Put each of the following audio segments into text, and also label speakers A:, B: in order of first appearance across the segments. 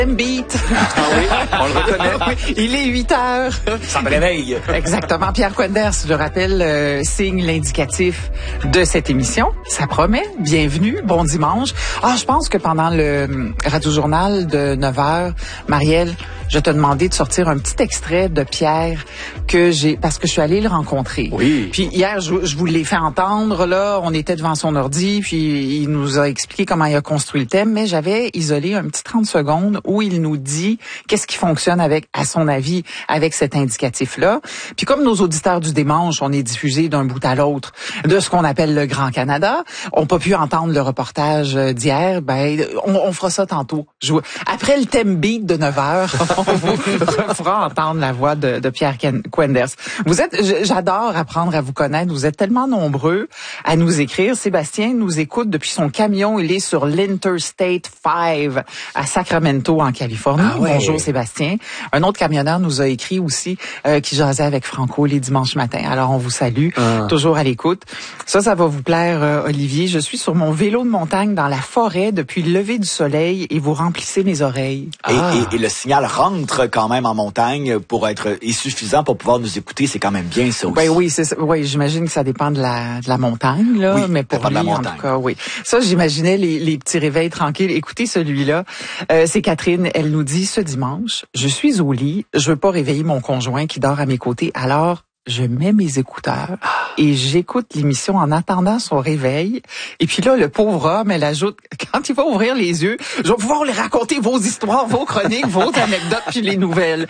A: Beat.
B: Ah oui, on le reconnaît.
A: Il est 8 heures.
B: Ça me réveille.
A: Exactement. Pierre Quenders, je le rappelle, signe l'indicatif de cette émission. Ça promet. Bienvenue. Bon dimanche. Je pense que pendant le radio-journal de 9 heures, Marielle, je t'ai demandé de sortir un petit extrait de Pierre parce que je suis allée le rencontrer.
B: Oui.
A: Puis hier, je vous l'ai fait entendre, là. On était devant son ordi, puis il nous a expliqué comment il a construit le thème, mais j'avais isolé un petit 30 secondes où il nous dit qu'est-ce qui fonctionne à son avis, avec cet indicatif-là. Puis comme nos auditeurs du dimanche, on est diffusés d'un bout à l'autre de ce qu'on appelle le Grand Canada, on n'a pas pu entendre le reportage d'hier, on fera ça tantôt. Après le thème beat de 9 heures, on vous fera entendre la voix de Pierre Quenders. J'adore apprendre à vous connaître. Vous êtes tellement nombreux à nous écrire. Sébastien nous écoute depuis son camion. Il est sur l'Interstate 5 à Sacramento, en Californie.
B: Ah ouais.
A: Bonjour Sébastien. Un autre camionneur nous a écrit aussi qui jasait avec Franco les dimanches matins. Alors on vous salue, toujours à l'écoute. Ça va vous plaire, Olivier. Je suis sur mon vélo de montagne dans la forêt depuis le lever du soleil et vous remplissez mes oreilles.
C: Et le signal rentre quand même en montagne pour être suffisant pour pouvoir nous écouter. C'est quand même bien ça aussi.
A: Ben oui, c'est ça. Oui, j'imagine que ça dépend de la montagne, là.
C: Oui,
A: mais pour lui, en tout cas, oui. Ça, j'imaginais les petits réveils tranquilles. Écoutez celui-là. C'est Catherine. Elle nous dit, ce dimanche, je suis au lit. Je veux pas réveiller mon conjoint qui dort à mes côtés. Alors, je mets mes écouteurs et j'écoute l'émission en attendant son réveil. Et puis là, le pauvre homme, elle ajoute, quand il va ouvrir les yeux, je vais pouvoir lui raconter vos histoires, vos chroniques, vos anecdotes, puis les nouvelles.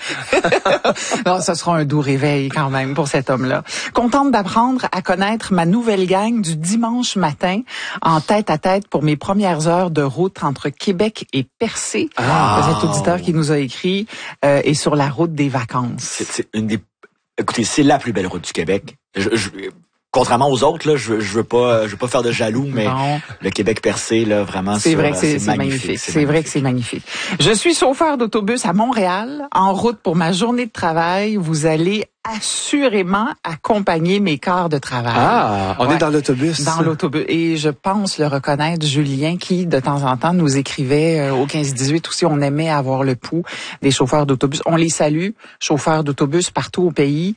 A: Non, ce sera un doux réveil quand même pour cet homme-là. Contente d'apprendre à connaître ma nouvelle gang du dimanche matin en tête à tête pour mes premières heures de route entre Québec et Percé. Cet auditeur qui nous a écrit est sur la route des vacances.
C: C'est une des... Écoutez, c'est la plus belle route du Québec. Contrairement aux autres, là, je veux pas faire de jaloux, mais le Québec percé, là, vraiment,
A: c'est vrai que c'est magnifique. C'est vrai que c'est magnifique. Je suis chauffeur d'autobus à Montréal, en route pour ma journée de travail. Vous allez assurément accompagner mes quarts de travail.
B: On est dans l'autobus.
A: Dans l'autobus. Et je pense le reconnaître, Julien, qui, de temps en temps, nous écrivait au 15-18 aussi, on aimait avoir le pouls des chauffeurs d'autobus. On les salue, chauffeurs d'autobus partout au pays,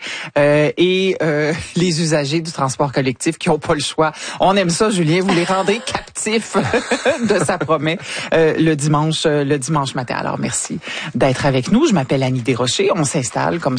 A: et les usagers du transport collectif qui n'ont pas le choix. On aime ça, Julien, vous les rendez captifs de sa promesse le dimanche matin. Alors, merci d'être avec nous. Je m'appelle Annie Desrochers. On s'installe comme